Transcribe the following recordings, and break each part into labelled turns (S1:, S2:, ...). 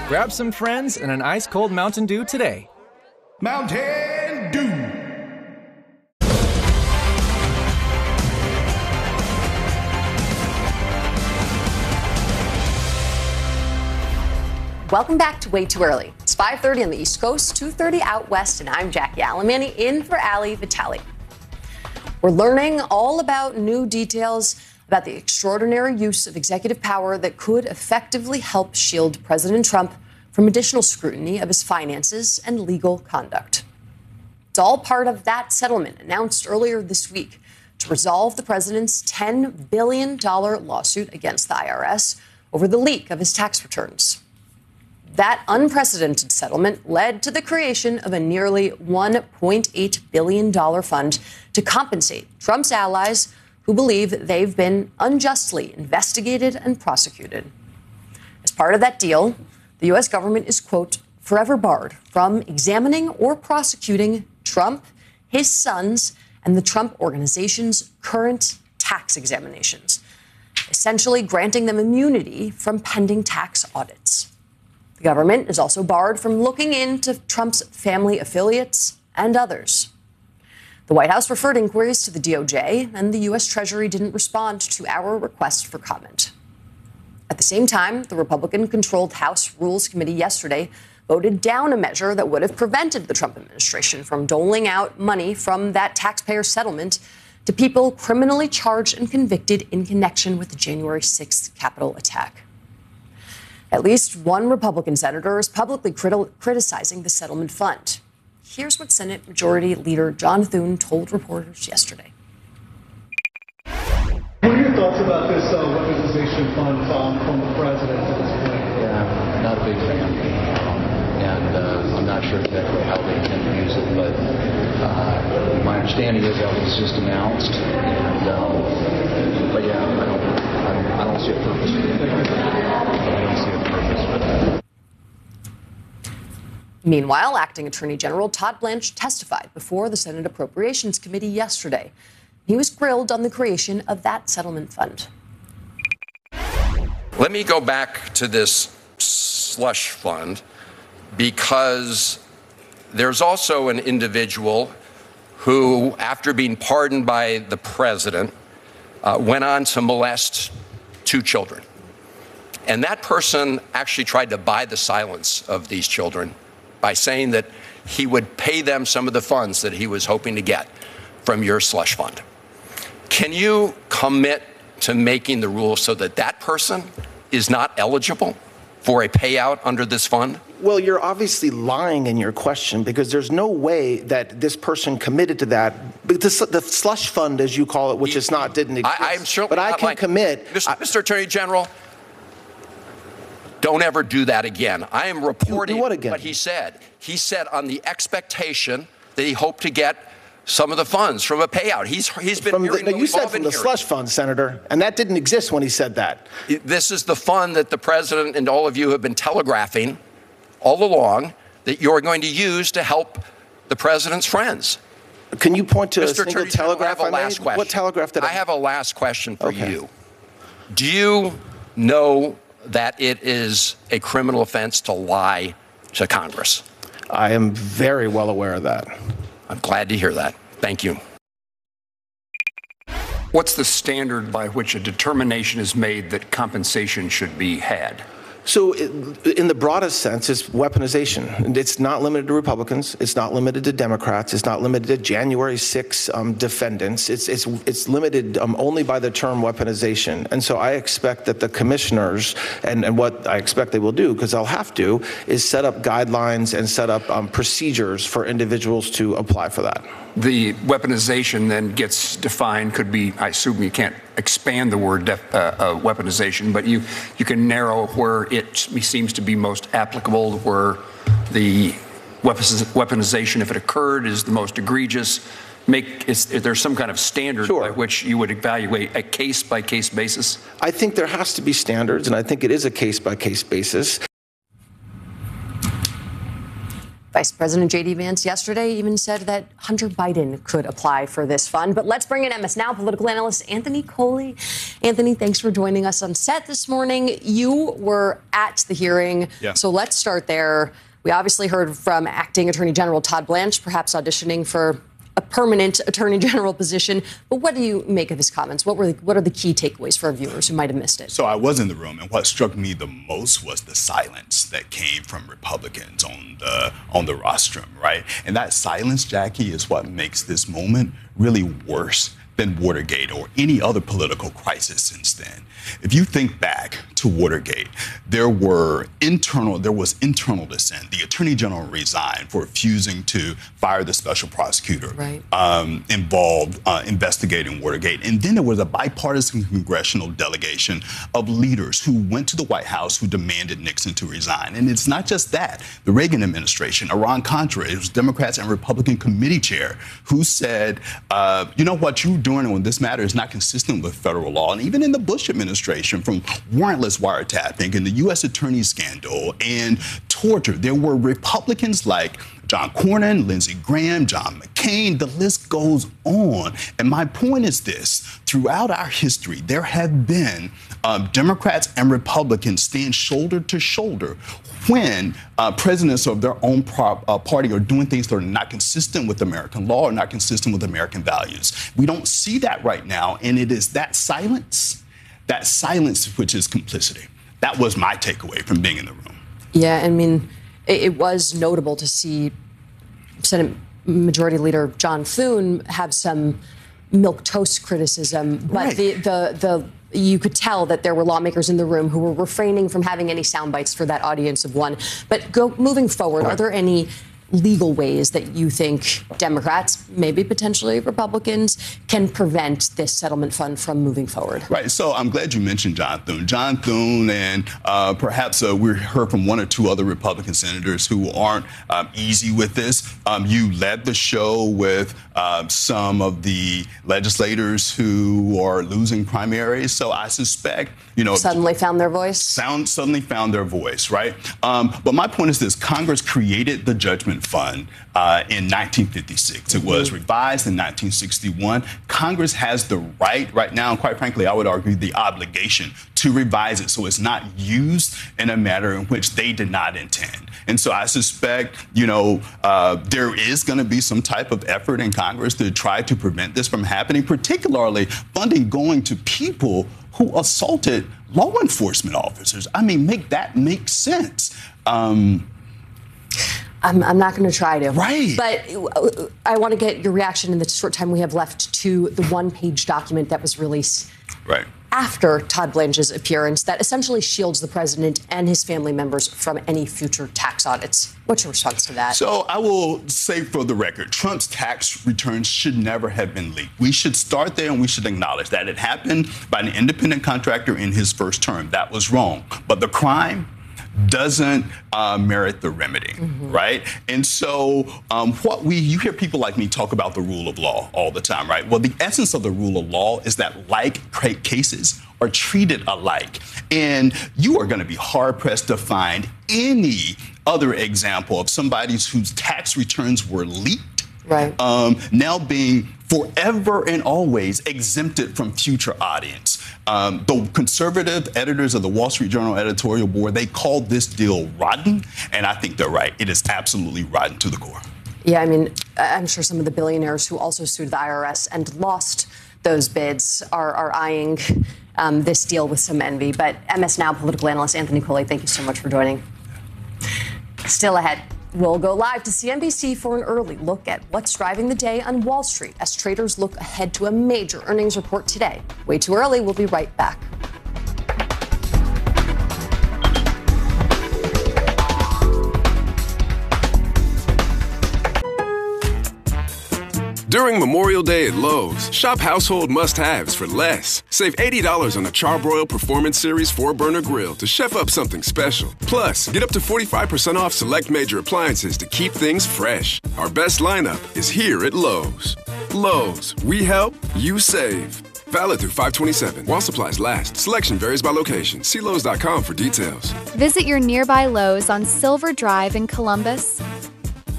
S1: Grab some friends and an ice-cold Mountain Dew today.
S2: Mountain Dew.
S3: Welcome back to Way Too Early. It's 5:30 on the East Coast, 2:30 out west, and I'm Jackie Alamani in for Ali Vitale. We're learning all about new details about the extraordinary use of executive power that could effectively help shield President Trump from additional scrutiny of his finances and legal conduct. It's all part of that settlement announced earlier this week to resolve the president's $10 billion lawsuit against the IRS over the leak of his tax returns. That unprecedented settlement led to the creation of a nearly $1.8 billion fund to compensate Trump's allies who believe they've been unjustly investigated and prosecuted. As part of that deal, the U.S. government is, quote, forever barred from examining or prosecuting Trump, his sons, and the Trump Organization's current tax examinations, essentially granting them immunity from pending tax audits. The government is also barred from looking into Trump's family affiliates and others. The White House referred inquiries to the DOJ, and the U.S. Treasury didn't respond to our request for comment. At the same time, the Republican-controlled House Rules Committee yesterday voted down a measure that would have prevented the Trump administration from doling out money from that taxpayer settlement to people criminally charged and convicted in connection with the January 6th Capitol attack. At least one Republican senator is publicly criticizing the settlement fund. Here's what Senate Majority Leader John Thune told reporters yesterday.
S4: What are your thoughts about this weaponization fund from the president at this point?
S5: Yeah, not a big fan. And I'm not sure exactly how they intend to use it, but my understanding is that was just announced. And, but yeah, I don't see a purpose for it. I don't see a purpose for that.
S3: Meanwhile, Acting Attorney General Todd Blanche testified before the Senate Appropriations Committee yesterday. He was grilled on the creation of that settlement fund.
S6: Let me go back to this slush fund because there's also an individual who, after being pardoned by the president, went on to molest 2 children. And that person actually tried to buy the silence of these children by saying that he would pay them some of the funds that he was hoping to get from your slush fund. Can you commit to making the rules so that that person is not eligible for a payout under this fund?
S7: Well, you're obviously lying in your question because there's no way that this person committed to that. The slush fund, as you call it, which is not, didn't exist.
S6: I'm sure,
S7: but I can commit.
S6: Mr. Attorney General, don't ever do that again. I am reporting what he said. He said on the expectation that he hoped to get some of the funds from a payout. He's been
S7: from
S6: hearing
S7: you said from the slush fund, Senator, and that didn't exist when he said that.
S6: This is the fund that the president and all of you have been telegraphing all along that you're going to use to help the president's friends.
S7: Can you point to
S6: Mr.
S7: a single
S6: Attorney
S7: telegraph
S6: General, I have a
S7: I
S6: last
S7: made?
S6: question.
S7: What telegraph did I
S6: have a last question for
S7: Okay.
S6: you. Do you know that it is a criminal offense to lie to Congress?
S7: I am very well aware of that.
S6: I'm glad to hear that. Thank you.
S8: What's the standard by which a determination is made that compensation should be had?
S7: So in the broadest sense, it's weaponization. It's not limited to Republicans. It's not limited to Democrats. It's not limited to January 6 defendants. It's limited only by the term weaponization. And so I expect that the commissioners, and what I expect they will do, because they'll have to, is set up guidelines and set up procedures for individuals to apply for that.
S8: The weaponization then gets defined, could be, I assume you can't expand the word weaponization, but you can narrow where it seems to be most applicable, where the weaponization, if it occurred, is the most egregious. Is there some kind of standard by which you would evaluate a case-by-case basis?
S7: I think there has to be standards, and I think it is a case-by-case basis.
S3: Vice President J.D. Vance yesterday even said that Hunter Biden could apply for this fund. But let's bring in MS Now political analyst Anthony Coley. Anthony, thanks for joining us on set this morning. You were at the hearing, so let's start there. We obviously heard from Acting Attorney General Todd Blanche, perhaps auditioning for a permanent Attorney General position. But what do you make of his comments? What are the key takeaways for our viewers who might have missed it?
S9: So I was in the room, and what struck me the most was the silence that came from Republicans on the rostrum, right? And that silence, Jackie, is what makes this moment really worse than Watergate or any other political crisis since then. If you think back to Watergate, there was internal dissent. The Attorney General resigned for refusing to fire the special prosecutor involved investigating Watergate. And then there was a bipartisan congressional delegation of leaders who went to the White House who demanded Nixon to resign. And it's not just that. The Reagan administration, Iran-Contra, it was Democrats and Republican committee chair who said, you know what you're doing on this matter is not consistent with federal law. And even in the Bush administration, from warrantless wiretapping and the U.S. attorney scandal and torture, there were Republicans like John Cornyn, Lindsey Graham, John McCain, the list goes on. And my point is this, throughout our history, there have been Democrats and Republicans stand shoulder to shoulder when presidents of their own party are doing things that are not consistent with American law or not consistent with American values. We don't see that right now, and it is that silence which is complicity. That was my takeaway from being in the room.
S3: Yeah, I mean, it was notable to see Senate Majority Leader John Thune have some milquetoast criticism, but you could tell that there were lawmakers in the room who were refraining from having any sound bites for that audience of one. But moving forward, are there any legal ways that you think Democrats, maybe potentially Republicans, can prevent this settlement fund from moving forward?
S9: Right. So I'm glad you mentioned John Thune. John Thune and perhaps we heard from one or two other Republican senators who aren't easy with this. You led the show with some of the legislators who are losing primaries. So I suspect,
S3: suddenly found their voice?
S9: Suddenly found their voice, right? But my point is this. Congress created the Judgment Fund in 1956. It was revised in 1961. Congress has the right now, and quite frankly, I would argue the obligation to revise it so it's not used in a manner in which they did not intend. And so I suspect, there is going to be some type of effort in Congress to try to prevent this from happening, particularly funding going to people who assaulted law enforcement officers. I mean, make that make sense.
S3: I'm not going to try to.
S9: Right.
S3: But I want to get your reaction in the short time we have left to the one-page document that was released after Todd Blanche's appearance that essentially shields the president and his family members from any future tax audits. What's your response to that?
S9: So I will say for the record, Trump's tax returns should never have been leaked. We should start there and we should acknowledge that it happened by an independent contractor in his first term. That was wrong. But the crime doesn't merit the remedy, right? And so you hear people like me talk about the rule of law all the time, right? Well, the essence of the rule of law is that like cases are treated alike. And you are going to be hard-pressed to find any other example of somebody whose tax returns were leaked, now being forever and always exempted from future audits. The conservative editors of the Wall Street Journal editorial board, they called this deal rotten, and I think they're right. It is absolutely rotten to the core.
S3: Yeah, I mean, I'm sure some of the billionaires who also sued the IRS and lost those bids are eyeing this deal with some envy. But MS Now political analyst Anthony Coley, thank you so much for joining. Still ahead. We'll go live to CNBC for an early look at what's driving the day on Wall Street as traders look ahead to a major earnings report today. Way too early. We'll be right back.
S10: During Memorial Day at Lowe's, shop household must-haves for less. Save $80 on a Charbroil Performance Series 4-burner grill to chef up something special. Plus, get up to 45% off select major appliances to keep things fresh. Our best lineup is here at Lowe's. Lowe's, we help, you save. Valid through 5/27 while supplies last. Selection varies by location. See Lowes.com for details.
S11: Visit your nearby Lowe's on Silver Drive in Columbus,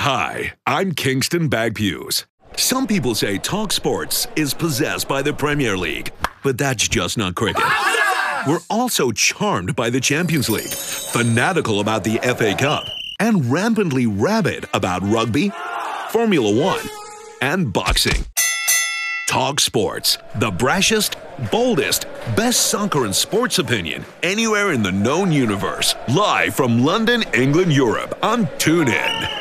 S11: Hi, I'm Kingston Bagpues. Some people say Talk Sports is possessed by the Premier League, but that's just not cricket. We're also charmed by the Champions League, fanatical about the FA Cup, and rampantly rabid about rugby, Formula One, and boxing. Talk Sports, the brashest, boldest, best soccer and sports opinion anywhere in the known universe. Live from London, England, Europe on TuneIn.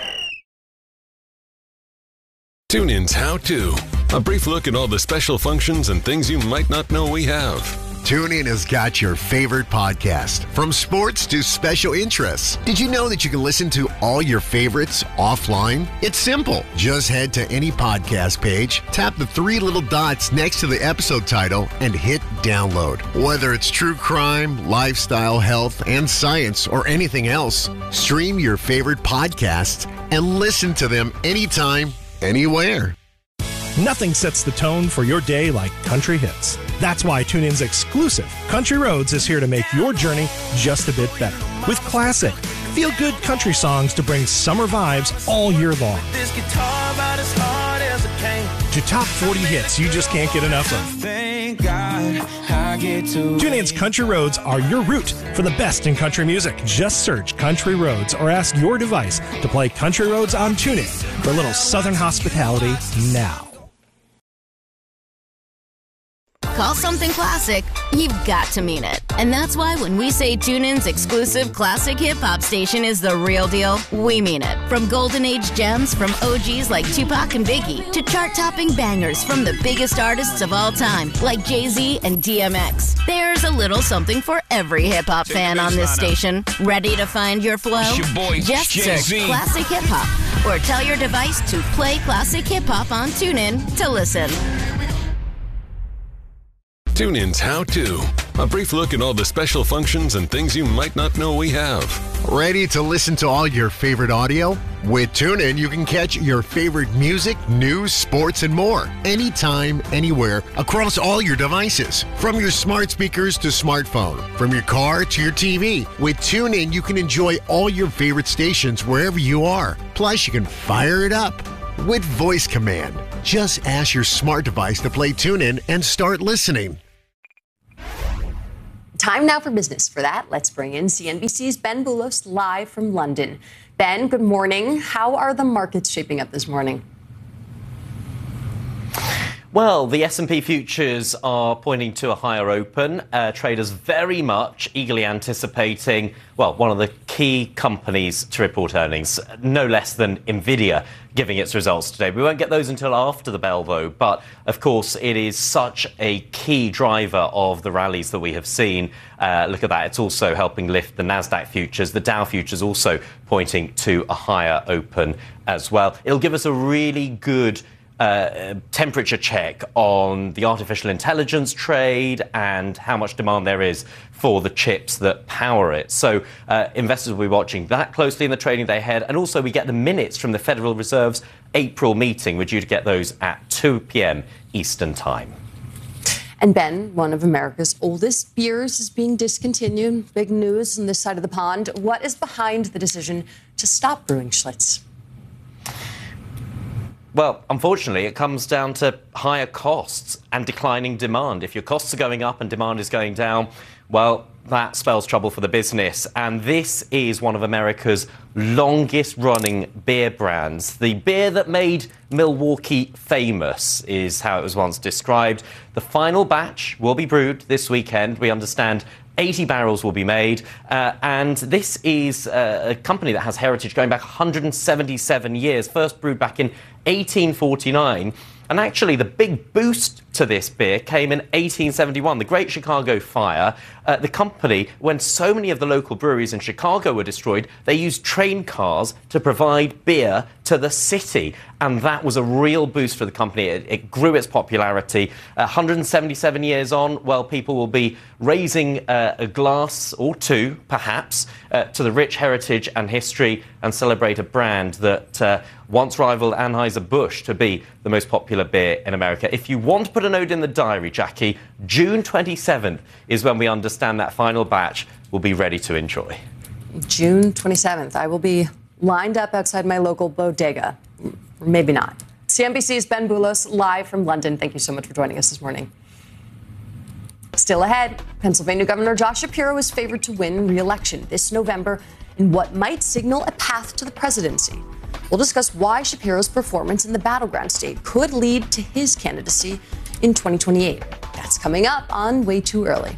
S12: TuneIn's How To. A brief look at all the special functions and things you might not know we have.
S13: TuneIn has got your favorite podcast, from sports to special interests. Did you know that you can listen to all your favorites offline? It's simple. Just head to any podcast page, tap the three little dots next to the episode title, and hit download. Whether it's true crime, lifestyle, health, and science, or anything else, stream your favorite podcasts and listen to them anytime, anywhere.
S14: Nothing sets the tone for your day like country hits. That's why TuneIn's exclusive Country Roads is here to make your journey just a bit better. With classic, feel-good country songs to bring summer vibes all year long.
S15: This guitar about as hard as it can.
S14: To top 40 hits you just can't get enough of.
S15: Thank God I get to.
S14: TuneIn's Country Roads are your route for the best in country music. Just search Country Roads or ask your device to play Country Roads on TuneIn for a little Southern hospitality now.
S16: Call something classic, you've got to mean it. And that's why when we say TuneIn's exclusive classic hip-hop station is the real deal, we mean it. From golden age gems from OGs like Tupac and Biggie to chart-topping bangers from the biggest artists of all time like Jay-Z and DMX. There's a little something for every hip-hop fan on this station. Ready to find your flow?
S15: It's your boy,
S16: just
S15: Jay-Z.
S16: search Classic Hip-Hop or tell your device to play Classic Hip-Hop on TuneIn to listen.
S12: TuneIn's How To. A brief look at all the special functions and things you might not know we have.
S13: Ready to listen to all your favorite audio? With TuneIn, you can catch your favorite music, news, sports, and more. Anytime, anywhere, across all your devices. From your smart speakers to smartphone. From your car to your TV. With TuneIn, you can enjoy all your favorite stations wherever you are. Plus, you can fire it up with voice command. Just ask your smart device to play TuneIn and start listening.
S3: Time now for business. For that, let's bring in CNBC's Ben Boulos live from London. Ben, good morning. How are the markets shaping up this morning?
S17: Well, the S&P futures are pointing to a higher open. Traders very much eagerly anticipating, well, one of the key companies to report earnings, no less than Nvidia, giving its results today. We won't get those until after the bell, though. But, of course, it is such a key driver of the rallies that we have seen. Look at that. It's also helping lift the NASDAQ futures. The Dow futures also pointing to a higher open as well. It'll give us a really good temperature check on the artificial intelligence trade and how much demand there is for the chips that power it. So investors will be watching that closely in the trading day ahead. And also we get the minutes from the Federal Reserve's April meeting. We're due to get those at 2 p.m. Eastern Time.
S3: And Ben, one of America's oldest beers is being discontinued. Big news on this side of the pond. What is behind the decision to stop brewing Schlitz?
S17: Well, unfortunately, it comes down to higher costs and declining demand. If your costs are going up and demand is going down, well, that spells trouble for the business. And this is one of America's longest-running beer brands. The beer that made Milwaukee famous is how it was once described. The final batch will be brewed this weekend. We understand 80 barrels will be made, and this is a company that has heritage going back 177 years, first brewed back in 1849. And actually, the big boost to this beer came in 1871, the Great Chicago Fire. The company, when so many of the local breweries in Chicago were destroyed, they used train cars to provide beer to the city. And that was a real boost for the company. It grew its popularity. 177 years on, well, people will be raising a glass or two, perhaps, to the rich heritage and history and celebrate a brand that once rivaled Anheuser-Busch to be the most popular beer in America. If you want to put a note in the diary, Jackie, June 27th is when we understand that final batch will be ready to enjoy.
S3: June 27th. I will be lined up outside my local bodega. Or maybe not. CNBC's Ben Boulos live from London. Thank you so much for joining us this morning. Still ahead, Pennsylvania Governor Josh Shapiro is favored to win re-election this November in what might signal a path to the presidency. We'll discuss why Shapiro's performance in the battleground state could lead to his candidacy in 2028. That's coming up on Way Too Early.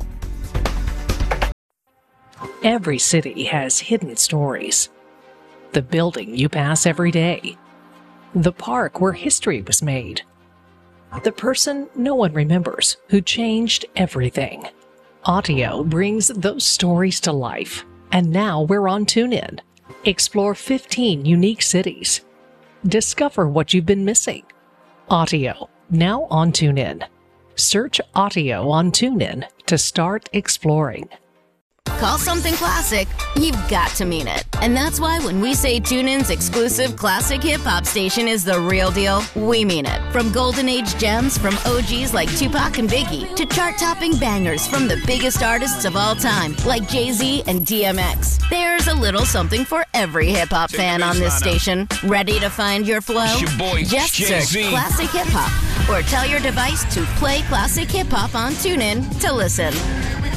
S18: Every city has hidden stories. The building you pass every day. The park where history was made. The person no one remembers who changed everything. Audio brings those stories to life. And now we're on TuneIn. Explore 15 unique cities. Discover what you've been missing. Audio, now on TuneIn. Search Audio on TuneIn to start exploring.
S16: Call something classic, you've got to mean it. And that's why when we say TuneIn's exclusive classic hip-hop station is the real deal, we mean it. From golden age gems from OGs like Tupac and Biggie to chart-topping bangers from the biggest artists of all time like Jay-Z and DMX. There's a little something for every hip-hop fan on this station. Ready to find your flow?
S15: It's your boy,
S16: Just
S15: Jay-Z.
S16: search Classic Hip Hop or tell your device to play Classic Hip Hop on TuneIn to listen.